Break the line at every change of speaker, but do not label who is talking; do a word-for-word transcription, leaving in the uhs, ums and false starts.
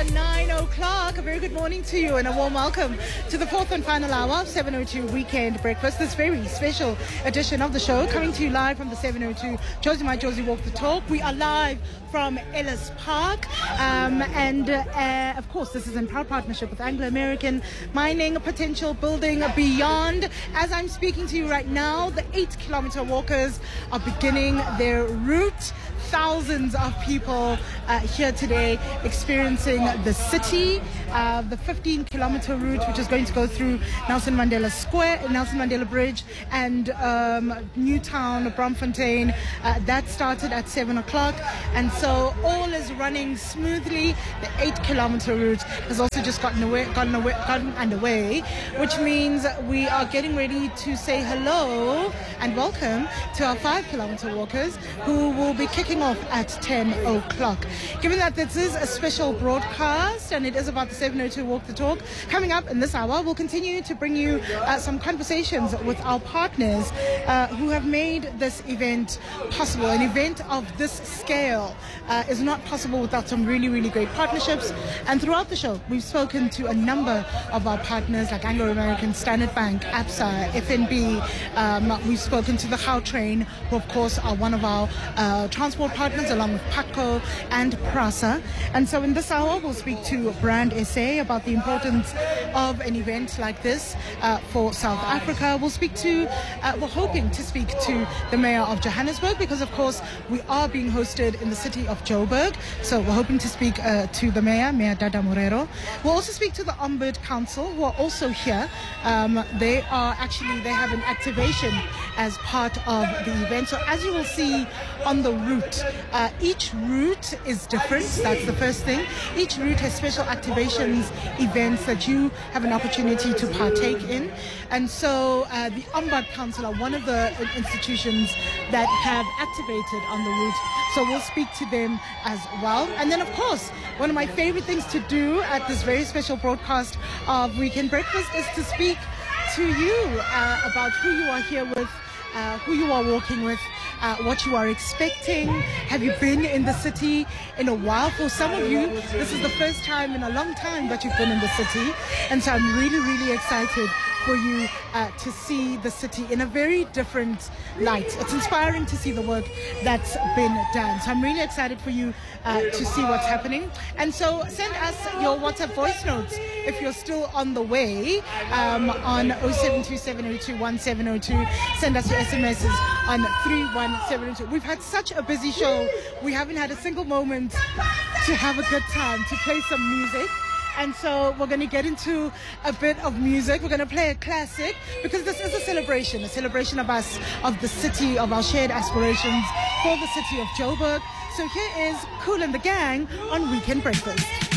nine o'clock. A very good morning to you and a warm welcome to the fourth and final hour of seven oh two Weekend Breakfast. This very special edition of the show coming to you live from the seven oh two Josie My Josie Walk the Talk. We are live from Ellis Park um, and uh, of course this is in proud partnership with Anglo American Mining Potential Building Beyond. As I'm speaking to you right now, the eight kilometer walkers are beginning their route. Thousands of people uh, here today experiencing the city, uh, the fifteen kilometer route, which is going to go through Nelson Mandela Square, Nelson Mandela Bridge, and um, Newtown, Braamfontein. Uh, that started at seven o'clock, and so all is running smoothly. The eight kilometer route has also just gotten away, gotten away, gotten underway, which means we are getting ready to say hello and welcome to our five kilometer walkers who will be kicking off at ten o'clock. Given that this is a special broadcast and it is about the seven oh two Walk the Talk, coming up in this hour we'll continue to bring you uh, some conversations with our partners uh, who have made this event possible. An event of this scale uh, is not possible without some really really great partnerships, and throughout the show we've spoken to a number of our partners like Anglo American, Standard Bank, ABSA, F N B. Um, we've spoken to the Gautrain, who of course are one of our uh, transport partners, along with PATCO and PRASA. And so in this hour we'll speak to Brand S A about the importance of an event like this uh, for South Africa. We'll speak to, uh, we're hoping to speak to the Mayor of Johannesburg, because of course we are being hosted in the city of Joburg. So we're hoping to speak uh, to the Mayor, Mayor Dada Morero. We'll also speak to the Ombud Council, who are also here. Um, they are actually, they have an activation as part of the event. So as you will see on the route, uh, each route is different. That's the first thing. Each route has special activations, events that you have an opportunity to partake in. And so uh, the Ombud Council are one of the institutions that have activated on the route. So we'll speak to them as well. And then, of course, one of my favorite things to do at this very special broadcast of Weekend Breakfast is to speak to you uh, about who you are here with, uh, who you are walking with, Uh, what you are expecting. Have you been in the city in a while? For some of you, this is the first time in a long time that you've been in the city. And so I'm really, really excited for you uh, to see the city in a very different light. It's inspiring to see the work that's been done. So I'm really excited for you uh, to see what's happening. And so send us your WhatsApp voice notes if you're still on the way um, on oh seven two seven oh two one seven oh two. Send us your S M Ses on three one seven oh two. We've had such a busy show. We haven't had a single moment to have a good time, to play some music. And so we're going to get into a bit of music. We're going to play a classic because this is a celebration, a celebration of us, of the city, of our shared aspirations for the city of Joburg. So here is Kool and the Gang on Weekend Breakfast.